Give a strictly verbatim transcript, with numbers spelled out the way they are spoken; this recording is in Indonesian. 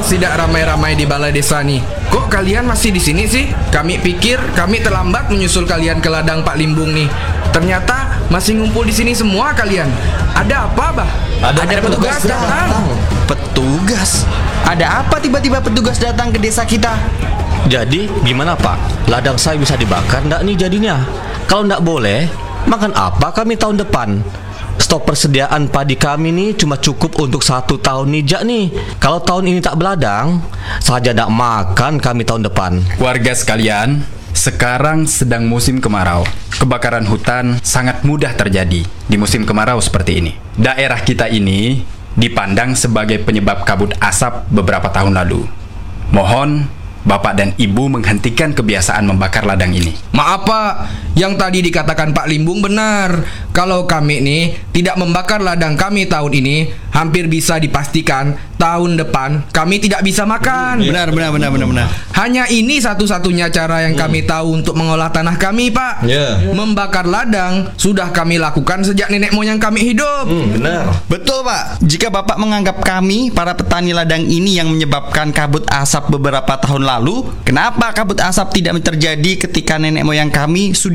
jelas tidak ramai-ramai di balai desa nih. Kok kalian masih di sini sih? Kami pikir kami terlambat menyusul kalian ke ladang Pak Limbung nih. Ternyata masih ngumpul di sini semua kalian. Ada apa, Bah? Ada, Ada petugas datang. Petugas? Ada apa tiba-tiba petugas datang ke desa kita? Jadi gimana Pak? Ladang saya bisa dibakar ndak nih jadinya? Kalau ndak boleh, makan apa kami tahun depan? Stok persediaan padi kami nih cuma cukup untuk satu tahun nijak nih. Kalau tahun ini tak beladang, saja ndak makan kami tahun depan. Warga sekalian, sekarang sedang musim kemarau. Kebakaran hutan sangat mudah terjadi di musim kemarau seperti ini. Daerah kita ini dipandang sebagai penyebab kabut asap beberapa tahun lalu. Mohon Bapak dan Ibu menghentikan kebiasaan membakar ladang ini. Maaf Pak, yang tadi dikatakan Pak Limbung benar. Kalau kami nih tidak membakar ladang kami tahun ini, hampir bisa dipastikan tahun depan kami tidak bisa makan. Benar, benar, benar, benar, benar. Hanya ini satu-satunya cara yang kami tahu untuk mengolah tanah kami, Pak. Ya. Membakar ladang sudah kami lakukan sejak nenek moyang kami hidup. Hmm, benar. Betul Pak. Jika Bapak menganggap kami para petani ladang ini yang menyebabkan kabut asap beberapa tahun lalu, kenapa kabut asap tidak terjadi ketika nenek moyang kami sudah